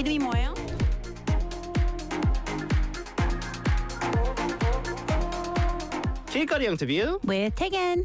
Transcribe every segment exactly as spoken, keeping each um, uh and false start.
이름이 뭐예요? 길거리 인터뷰 With Tegan.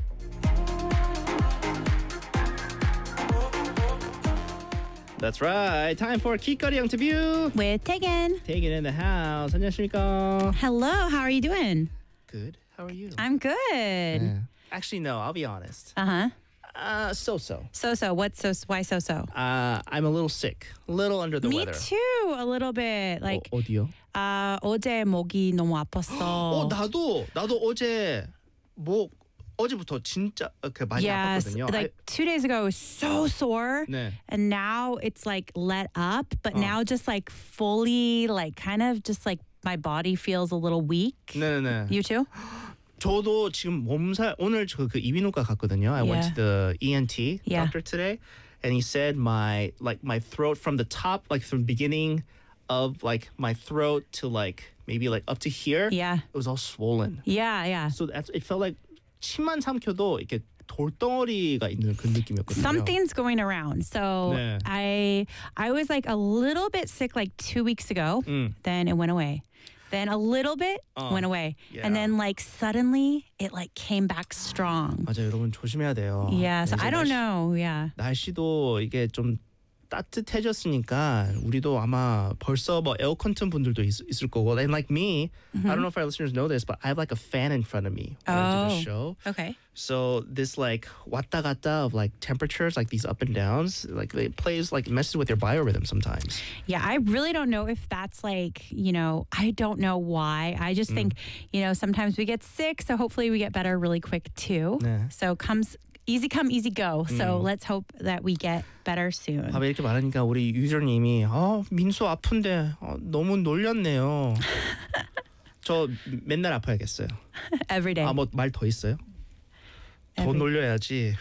That's right. Time for 길거리 인터뷰. With Tegan. Take it in the house. 안녕하십니까? Hello, how are you doing? Good. How are you? I'm good. Yeah. Actually, no. I'll be honest. Uh-huh. Uh, so-so. So-so, what's so, why so-so? Uh, I'm a little sick. A little under the Me weather. too, a little bit. Like, 어, 어디요? 아, 어제 목이 너무 어, 아팠어. 나도 나도 어제 목 어제부터 진짜 그 많이 Yes, 아팠거든요. like two days ago, I was so sore. 네. And now it's like let up, but 어. now just like fully, like kind of just like my body feels a little weak. 네네네. You too? 저도 지금 몸살 오늘 저 그 이비인후과 갔거든요. I went Yeah. to the E N T Yeah. doctor today, and he said my like my throat from the top, like from the beginning of like my throat to like maybe like up to here, Yeah. it was all swollen. Yeah, yeah. So that's it felt like 침만 삼켜도 이렇게 돌덩어리가 있는 그 느낌이었거든요. Something's going around. So 네. I I was like a little bit sick like two weeks ago. 음. Then it went away. Then a little bit 어. went away. Yeah. And then like suddenly it like came back strong. 맞아요, 여러분 조심해야 돼요. Yeah. So 이제 I don't 날씨- know. Yeah. 날씨도 이게 좀 따뜻해졌으니까 우리도 아마 벌써 뭐 에어컨 튼 분들도 있, 있을 거고. And like me, I don't know if our listeners know this, but I have like a fan in front of me when I do Oh. the show. Okay. So this like 왔다 갔다 of like temperatures, like these up and downs, like it plays like messes with your biorhythm sometimes. Yeah, I really don't know if that's like, you know, I don't know why. I just think, you know, sometimes we get sick, so hopefully we get better really quick too. 네. So comes easy come, easy go. So let's hope that we get better soon. 밥에 이렇게 말하니까 우리 유저님이 어 민수 아픈데 어, 너무 놀렸네요. 저 맨날 아파야겠어요. Every day. 아 뭐 말 더 있어요? 더 Every- 놀려야지.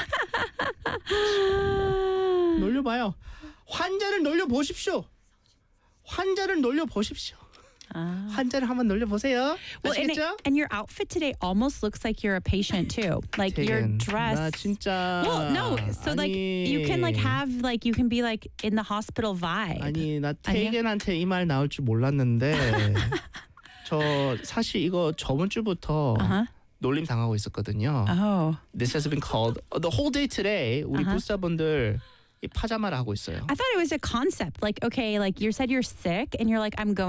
놀려봐요. 환자를 놀려 보십시오. 환자를 놀려 보십시오. 환자를 한번 놀려 보세요. Well, and, 아시겠죠? and your outfit today almost looks like you're a patient too. Like your 태겐, dress. 나 진짜. Well, no. So like you can like 아니, have like you can be like in the hospital vibe. 아니 나 아니야? 태겐한테 이 말 나올 줄 몰랐는데 저 사실 이거 저번 주부터 Uh-huh. 놀림 당하고 있었거든요. Oh. This has been called the whole day today. 우리 Uh-huh. 부사분들 이 파자마를 하고 있어요. I thought it was a concept. Like, okay, like you said you're sick and you're like, I'm going